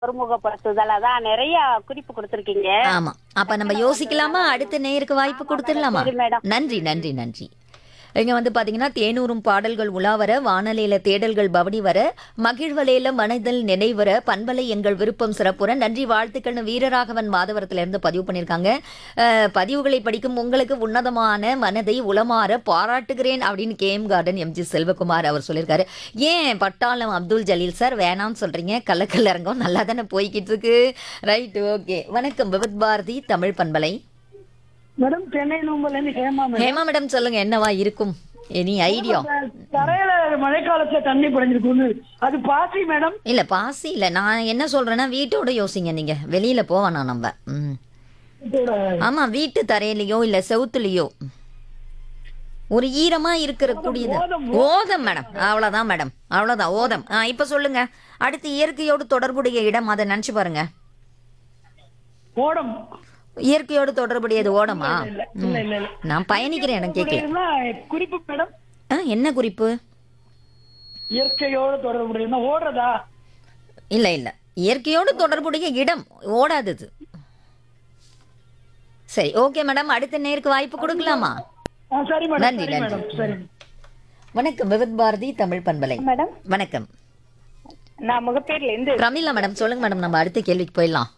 ஒருமுகப்படுத்துதல் அதான் நிறைய குறிப்பு கொடுத்துருக்கீங்க. ஆமா. அப்ப நம்ம யோசிக்கலாமா? அடுத்த நேயருக்கு வாய்ப்பு கொடுத்துடலாமா? சரி மேடம். நன்றி, நன்றி, நன்றி. இங்க வந்து பாத்தீங்கன்னா தேனூரும் பாடல்கள் உலாவர, வானலையில தேடல்கள் பவனி வர, மகிழ்வலையில மனதில் நினைவர, பண்பலை எங்கள் விருப்பம் சிறப்புற, நன்றி வாழ்த்துக்கள்னு வீரராகவன் மாதவரத்துல இருந்து பதிவு பண்ணியிருக்காங்க. பதிவுகளை படிக்கும் உங்களுக்கு உன்னதமான மனதை உளமாற பாராட்டுகிறேன் அப்படின்னு கேஎம் கார்டன் எம்ஜி செல்வகுமார் அவர் சொல்லியிருக்காரு. ஏன் பட்டாளம் அப்துல் ஜலீல் சார் வேணாம்னு சொல்றீங்க? கள்ளக்கல் அரங்கம் நல்லா தானே போய்கிட்டு இருக்கு. Right, okay. வணக்கம் விவித் பாரதி தமிழ் பண்பலை. மேடம் சென்னை நூம்பல்ல இருந்து ஹேமா மேடம். ஹேமா மேடம் சொல்லுங்க, என்னவா இருக்கும்? Any idea? தரையில மழைக்காலத்துல தண்ணி படைஞ்சிருக்கு, அது பாசி மேடம். இல்ல பாசி இல்ல, நான் என்ன சொல்றேன்னா வீட்டோட யோசிங்க, நீங்க வெளியில போவானா நம்ம. இதோட ஆமா, வீட்டு தரையிலயோ இல்ல செவுத்துலயோ ஒரு ஈரமா இருக்கிற கூடியது ஓதம் மேடம். அவ்வளவுதான் மேடம், அவ்வளவுதான் ஓதம். இப்ப சொல்லுங்க, அடுத்து இயற்கையோடு தொடர்புடைய இடம், அதை நினைச்சு பாருங்க. ஓடம். இயற்கையோடு தொடர்புடையது ஓடமா? இல்ல இல்ல இல்ல இல்ல. நான் பயணிக்கிறேன், எனக்கு கேட்கல. என்ன குறிப்பு மேடம்? என்ன குறிப்பு? இயற்கையோட தொடர்புடைய ஓடுறதா? இல்ல இல்ல, இயற்கையோடு தொடர்புடைய இடம், ஓடாதது. சரி, ஓகே மேடம். அடுத்த நேருக்கு வாய்ப்பு கொடுக்கலாமா? சரி மேடம். நன்றி, சரி நன்றி. மேடம். சரி. வணக்கம் விவித் பாரதி தமிழ் பண்பலை. மேடம், வணக்கம் நான் முகப்பேர்ல இருந்து பிரமிளா மேடம். சொல்லுங்க மேடம், நம்ம அடுத்த கேள்விக்கு போயிடலாம்.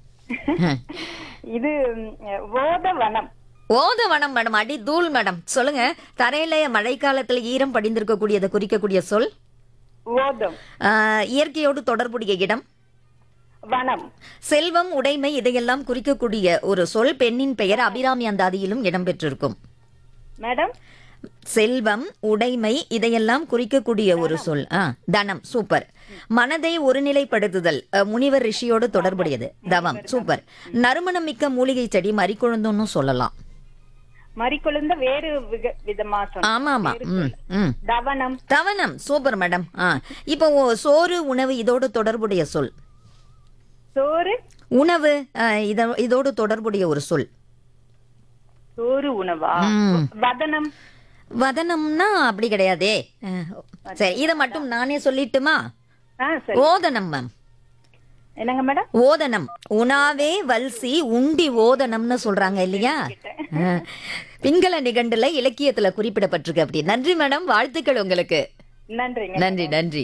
இது ஓதவனம். ஓதவனம் மேடம், அடி தூள் மேடம். சொல்லுங்க, தரையில மழைக்காலத்துல ஈரம் படிந்திருக்கக்கூடியதை குறிக்கக்கூடிய சொல். ஓதம். இயற்கையோடு தொடர்புடைய இடம். வனம். செல்வம், உடைமை இதையெல்லாம் குறிக்கக்கூடிய ஒரு சொல். பெண்ணின் பெயர் அபிராமி அந்தாதியிலும் இடம்பெற்றிருக்கும். மேடம், செல்வம், உடைமை இதையெல்லாம் குறிக்கக்கூடிய ஒரு சொல். தனம். சூப்பர். மனதை ஒருநிலைப்படுத்துதல், முனிவர் ரிஷியோடு தொடர்புடையது. தவம். சூப்பர். நறுமணம் மிக்க மூலிகை செடி மறிக்குழுந்துன்னு சொல்லலாம். மறிக்கொழுந்த வேறு விதமா சொன்ன. ஆமா ஆமா. தவனம். தவனம். Super madam. இப்போ சோறு, உணவு இதோடு தொடர்புடைய சொல். சோறு, உணவு இதோடு தொடர்புடைய ஒரு சொல். சோறு உணவா? வதனம். வதனம்னா அப்படி கிடையாதே. சரி, இதை மட்டும் நானே சொல்லிட்டுமா? சரி. ஓதனம் மேம். என்னங்க மேடம்? ஓதனம். உணாவே வல்சி உண்டி ஓதனம்னு சொல்றாங்க இல்லையா? பிங்கள நிகண்டுல இலக்கியத்துல குறிப்பிடப்பட்டிருக்கு. அப்படி. நன்றி மேடம், வாழ்த்துக்கள் உங்களுக்கு. நன்றிங்க. நன்றி, நன்றி.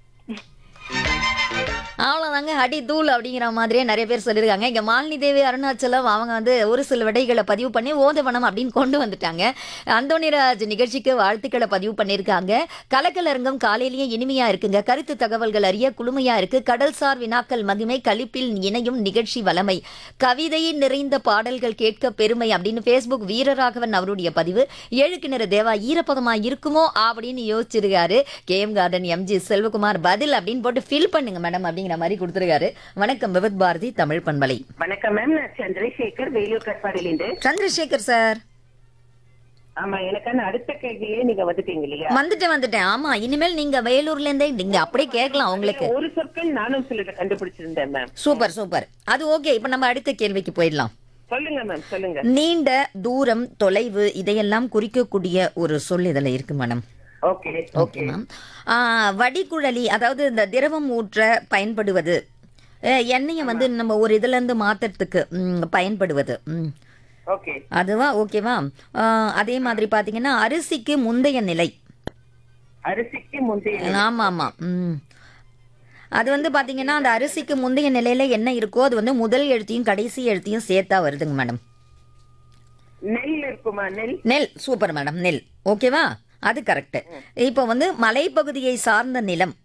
அவ்வளோதாங்க, அடி தூள் அப்படிங்கிற மாதிரியே நிறைய பேர் சொல்லியிருக்காங்க. இங்கே மாலினி தேவி அருணாச்சலம் அவங்க வந்து ஒரு சில விடைகளை பதிவு பண்ணி ஓதவனம் அப்படின்னு கொண்டு வந்துட்டாங்க. அந்தோனிராஜ் நிகழ்ச்சிக்கு வாழ்த்துக்களை பதிவு பண்ணியிருக்காங்க. கலக்கலரங்கம் காலையிலேயே இனிமையா இருக்குங்க, கருத்து தகவல்கள் அறிய குளுமையா இருக்கு, கடல்சார் வினாக்கள் மகிமை, கலிப்பில் இணையும் நிகழ்ச்சி வளமை, கவிதை நிறைந்த பாடல்கள் கேட்க பெருமை அப்படின்னு ஃபேஸ்புக் வீரராகவன் அவருடைய பதிவு. ஏழுக்கிணறு தேவா ஈரப்பதமா இருக்குமோ அப்படின்னு யோசிச்சிருக்காரு. கேஎம் கார்டன் எம்ஜி செல்வகுமார் பதில் அப்படின்னு போட்டு ஃபில் பண்ணுங்க மேடம் அப்படிங்கிற மாதிரி கொடுத்திருக்காரு. வணக்கம் விவித் பாரதி தமிழ் பண்பலை. வணக்கம் மேம், நான் சந்திரசேகர், வேலூர் கட்பாடியிலிருந்து. சந்திரசேகர் சார். ஆமா, எனக்கான அடுத்த கேள்வியே நீங்க வந்துட்டீங்க இல்லையா? வந்துட்டேன். ஆமா, இனிமேல் நீங்க வேலூர்ல இருந்தே நீங்க அப்படியே கேட்கலாம். உங்களுக்கு ஒரு சொற்கள் நானும் சிலரை கண்டுபிடிச்சிருந்தேன் மேம். சூப்பர். அது ஓகே. இப்ப நம்ம அடுத்த கேள்விக்கு போயிடலாம். சொல்லுங்க மேம், சொல்லுங்க. நீண்ட தூரம், தொலைவு இதையெல்லாம் குறிக்கக்கூடிய ஒரு சொல் இதுல இருக்கு மேடம். Okay ma'am. வடிகுழலி, அதாவது இந்த திரவம் ஊற்ற பயன்படுவது, எண்ணெயை வந்து நம்ம ஒரு இதுல இருந்து மாத்துறதுக்கு பயன்படுவது. ஓகே, அதுவா? ஓகேவா? அதே மாதிரி பாத்தீங்கன்னா அரிசிக்கு முந்தைய நிலை. அரிசிக்கு முந்தைய. ஆமா. அது வந்து பாத்தீங்கன்னா அந்த அரிசிக்கு முந்தைய நிலையில என்ன இருக்கோ அது வந்து முதல் எழுத்தையும் கடைசி எழுத்தையும் சேர்த்தா வருதுங்க மேடம். நெல் இருக்குமா? நெல். சூப்பர் மேடம், நெல். ஓகேவா? அது கரெக்ட். இப்போ வந்து மலைப்பகுதியை சார்ந்த நிலம்.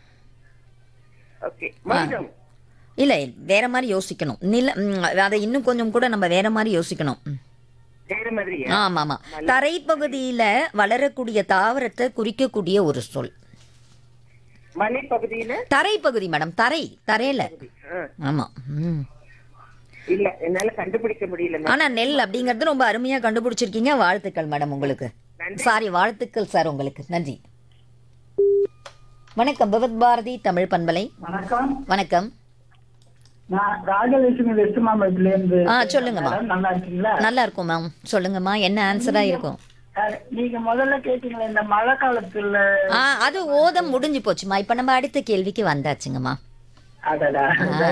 ஓகே. இல்ல, வேற மாதிரி யோசிக்கணும். அதை இன்னும் கொஞ்சம் கூட நம்ம வேற மாதிரி யோசிக்கணும். ஆமா. தரைப்பகுதியில வளரக்கூடிய தாவரத்தை குறிக்கக்கூடிய ஒரு சொல். மலைப்பகுதியில தரைப்பகுதி மேடம். தரையில. ஆமா. இல்ல, என்னால கண்டுபிடிக்க முடியல. ஆனா நெல் அப்படிங்கறது ரொம்ப அருமையா கண்டுபிடிச்சிருக்கீங்க. வாழ்த்துக்கள் மேடம் உங்களுக்கு. சாரி, வாழ்த்துக்கள் சார் உங்களுக்கு. நன்றி. வணக்கம் விவித் பாரதி தமிழ் பண்பலை. வணக்கம். வணக்கம். நான் ராஜலட்சுமி வெஸ்ட் மாம்பலத்துல இருந்து. சொல்லுங்கம்மா. நல்லா இருக்கீங்களா? நல்லா இருக்கும் மேம். சொல்லுங்கம்மா, என்ன ஆன்சரா இருக்கும்? நீங்க முதல்ல கேட்டீங்களா இந்த மழை காலத்துல? அது ஓதம் முடிஞ்சு போச்சுமா. இப்ப நம்ம அடுத்த கேள்விக்கு வந்தாச்சுங்கம்மா. அடடா.